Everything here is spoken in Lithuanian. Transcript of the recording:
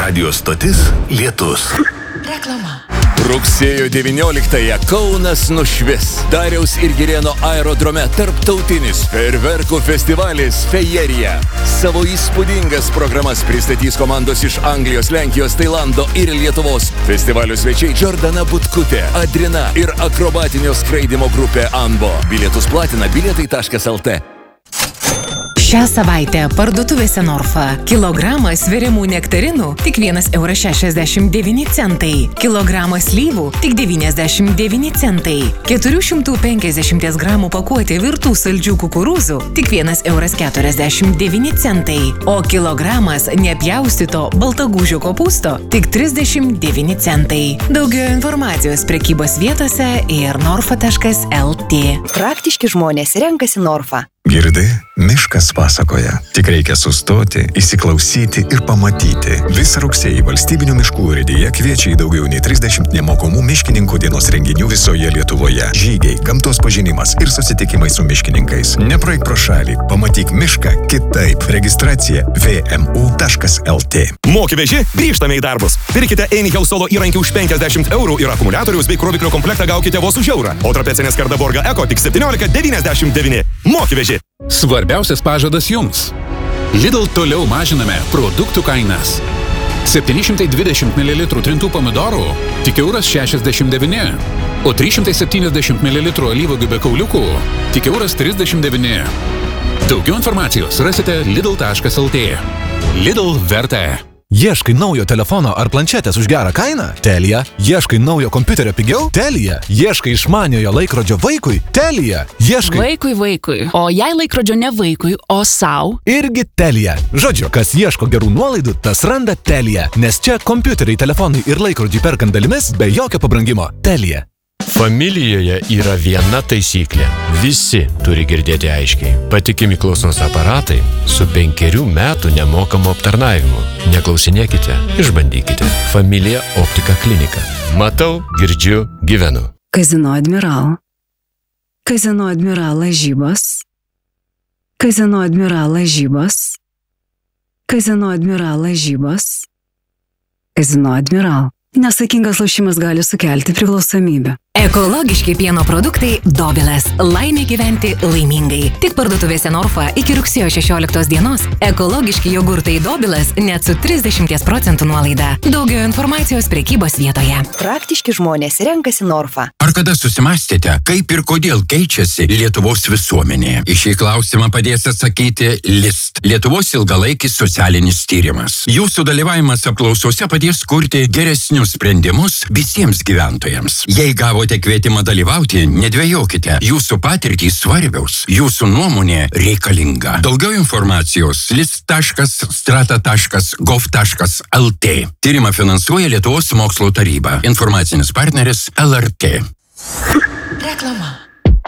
Radio stotis Lietus. Reklama. Rugsėjo 19-ąją Kaunas nušvis. Dariaus ir Girėno aerodrome tarptautinis fejerverkų festivalis Fejerija. Savo įspūdingas programas pristatys komandos iš Anglijos, Lenkijos, Tailando ir Lietuvos. Festivalio svečiai Jordana Butkutė, Adrina ir akrobatinio skraidimo grupė Anbo. Bilietus platina bilietai.lt. Šią savaitę parduotuvėse Norfa. Kilogramas sveriamų nektarinų tik 1,69 €. Kilogramas slyvų tik 99 centai. 450 gramų pakuotė virtų saldžių kukurūzų tik 1,49 €. O kilogramas nepjaustyto baltagūžio kopūsto tik 39 centai. Daugiau informacijos prekybos vietose ir norfa.lt. Praktiški žmonės renkasi Norfa. Girdi, miškas pasakoja. Tik reikia sustoti, įsiklausyti ir pamatyti. Visą rugsėjį valstybinių miškų urėdija kviečia į daugiau nei 30 nemokamų miškininkų dienos renginių visoje Lietuvoje. Žygiai, gamtos pažinimas ir susitikimai su miškininkais. Nepraeik pro šalį, pamatyk mišką kitaip. Registracija vmu.lt. Moki veži, grįžtame į darbus. Pirkite Anyhow Solo įrankį už 50 eurų ir akumuliatorius bei kroviklio komplektą gaukite vos už eurą. O trapecinė skarda Borga Eko tik 17,99. Moki veži. Svarbiausias pažadas jums. Lidl toliau mažiname produktų kainas. 720 ml trintų pomidorų tik €69, o 370 ml alyvuogių be kauliukų tik €39. Daugiau informacijos rasite lidl.lt. Lidl verta. Ieškai naujo telefono ar planšetės už gerą kainą? Telia. Ieškai naujo kompiuterio pigiau? Telia. Ieškai išmaniojo laikrodžio vaikui? Telia. Ieškai... Vaikui. O jei laikrodžio ne vaikui, o sau? Irgi Telia. Žodžiu, kas ieško gerų nuolaidų, tas randa Telia. Nes čia kompiuteriai, telefonai ir laikrodžiai perkant dalimis be jokio pabrangimo. Telia. Familijoje yra viena taisyklė. Visi turi girdėti aiškiai. Patikimi klausos aparatai su 5 metų nemokamu aptarnavimu. Neklausinėkite, išbandykite. Familija Optika klinika. Matau, girdžiu, gyvenu. Kazino Admiral. Kazino Admiral lažybos. Kazino Admiral lažybos. Kazino Admiral lažybos. Kazino Admiral. Nesaikingas lošimas gali sukelti priklausomybę. Ekologiški pieno produktai Dobilas. Laimė gyventi laimingai. Tik parduotuvėse Norfa iki rugsėjo 16 dienos. Ekologiški jogurtai Dobilas net su 30% nuolaida. Daugiau informacijos prekybos vietoje. Praktiški žmonės renkasi Norfa. Ar kada susimastėte, kaip ir kodėl keičiasi Lietuvos visuomenė? Į šį klausimą padės atsakyti LIST. Lietuvos ilgalaikis socialinis tyrimas. Jūsų dalyvavimas apklausose padės kurti geresnius sprendimus visiems gyventojams. Jei gavote kvietimą dalyvauti, nedvejokite. Jūsų patirtys svarbiaus. Jūsų nuomonė reikalinga. Daugiau informacijos list.strata.gov.lt. Tyrimą finansuoja Lietuvos mokslo taryba. Informacinis partneris LRT. Reklama.